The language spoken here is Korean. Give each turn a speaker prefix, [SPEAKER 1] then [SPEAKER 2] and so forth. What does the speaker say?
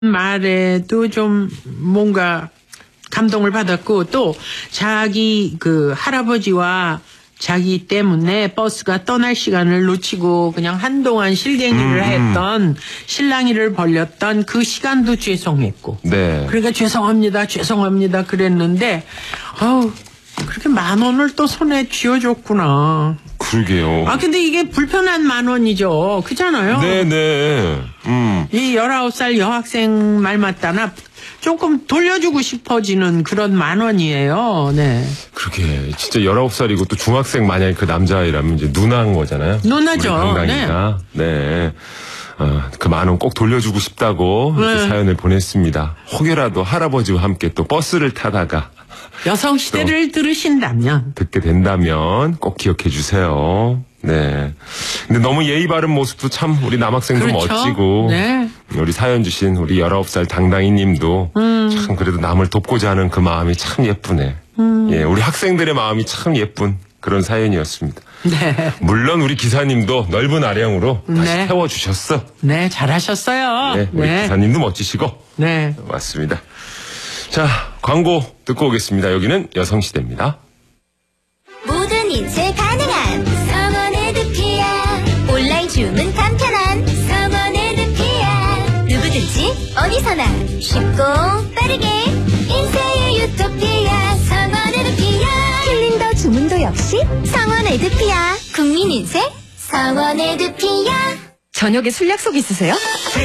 [SPEAKER 1] 말에도 좀 뭔가 감동을 받았고, 또 자기 그 할아버지와 자기 때문에 버스가 떠날 시간을 놓치고 그냥 한동안 실갱이를 했던, 실랑이를 벌렸던 그 시간도 죄송했고.
[SPEAKER 2] 네.
[SPEAKER 1] 그러니까 죄송합니다 그랬는데, 그렇게 10,000원을 또 손에 쥐어줬구나.
[SPEAKER 2] 그러게요.
[SPEAKER 1] 근데 이게 불편한 10,000원이죠. 그잖아요.
[SPEAKER 2] 네네.
[SPEAKER 1] 이 19살 여학생 말 맞다나 조금 돌려주고 싶어지는 그런 10,000원이에요. 네.
[SPEAKER 2] 그러게. 진짜 19살이고 또 중학생 만약에 그 남자아이라면 이제 누나인 거잖아요.
[SPEAKER 1] 누나죠.
[SPEAKER 2] 우리 건강이가. 네. 그 10,000원 꼭 돌려주고 싶다고 이렇게 사연을 보냈습니다. 혹여라도 할아버지와 함께 또 버스를 타다가
[SPEAKER 1] 여성시대를 들으신다면,
[SPEAKER 2] 듣게 된다면 꼭 기억해 주세요. 네. 근데 너무 예의 바른 모습도 참 우리 남학생도
[SPEAKER 1] 그렇죠?
[SPEAKER 2] 멋지고.
[SPEAKER 1] 네.
[SPEAKER 2] 우리 사연 주신 우리 19살 당당이 님도 참 그래도 남을 돕고자 하는 그 마음이 참 예쁘네. 예, 우리 학생들의 마음이 참 예쁜 그런 사연이었습니다.
[SPEAKER 1] 네.
[SPEAKER 2] 물론 우리 기사님도 넓은 아량으로 다시
[SPEAKER 1] 네.
[SPEAKER 2] 태워주셨어.
[SPEAKER 1] 네, 잘하셨어요.
[SPEAKER 2] 네, 우리 기사님도 멋지시고.
[SPEAKER 1] 네.
[SPEAKER 2] 맞습니다. 자, 광고 듣고 오겠습니다. 여기는 여성시대입니다.
[SPEAKER 3] 모든 인쇄 가능한 성원 에드피아. 온라인 주문 간편한 성원 에드피아. 누구든지 어디서나 쉽고 빠르게 인쇄의 유토피아. 성원 에드피아. 킬링더 주문도 역시 성원 에드피아. 국민 인쇄 성원 에드피아.
[SPEAKER 4] 저녁에 술 약속 있으세요?